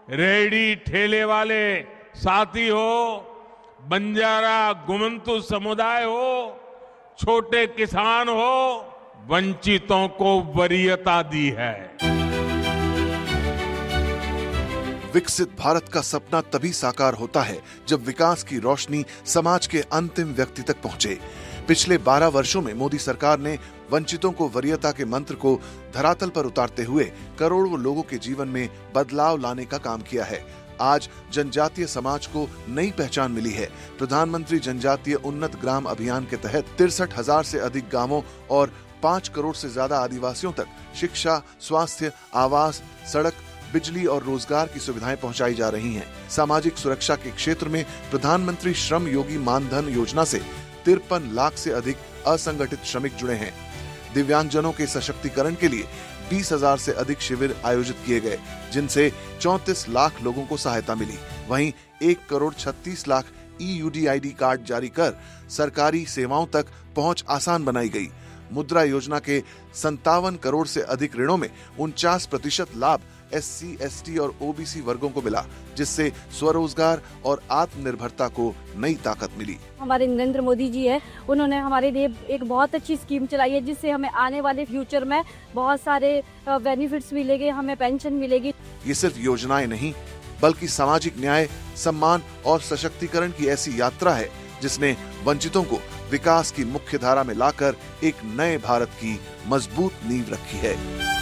रेहड़ी ठेले वाले साथी हो, बंजारा गुमंतु समुदाय हो, छोटे किसान हो, वंचितों को वरीयता दी है। विकसित भारत का सपना तभी साकार होता है जब विकास की रोशनी समाज के अंतिम व्यक्ति तक पहुंचे। पिछले 12 वर्षों में मोदी सरकार ने वंचितों को वरीयता के मंत्र को धरातल पर उतारते हुए करोड़ों लोगों के जीवन में बदलाव लाने का काम किया है। आज जनजातीय समाज को नई पहचान मिली है। प्रधानमंत्री जनजातीय उन्नत ग्राम अभियान के तहत 63,000 से अधिक गांवों और 5 करोड़ से ज्यादा आदिवासियों तक शिक्षा, स्वास्थ्य, आवास, सड़क, बिजली और रोजगार की सुविधाएं पहुंचाई जा रही हैं। सामाजिक सुरक्षा के क्षेत्र में प्रधानमंत्री श्रम योगी मानधन योजना से 53 लाख से अधिक असंगठित श्रमिक जुड़े हैं। दिव्यांगजनों के सशक्तिकरण के लिए 20,000 से अधिक शिविर आयोजित किए गए, जिनसे 34 लाख लोगों को सहायता मिली। वहीं 1 करोड़ 36 लाख EUDID कार्ड जारी कर सरकारी सेवाओं तक पहुंच आसान बनाई गई। मुद्रा योजना के 57 करोड़ से अधिक ऋणों में 49% लाभ SC, ST और OBC वर्गों को मिला, जिससे स्वरोजगार और आत्मनिर्भरता को नई ताकत मिली। हमारे नरेंद्र मोदी जी है, उन्होंने हमारे लिए एक बहुत अच्छी स्कीम चलाई है, जिससे हमें आने वाले फ्यूचर में बहुत सारे बेनिफिट्स मिलेंगे, हमें पेंशन मिलेगी। ये सिर्फ योजनाएं नहीं, बल्कि सामाजिक न्याय, सम्मान और सशक्तिकरण की ऐसी यात्रा है जिसने वंचितों को विकास की मुख्य धारा में लाकर एक नए भारत की मजबूत नींव रखी है।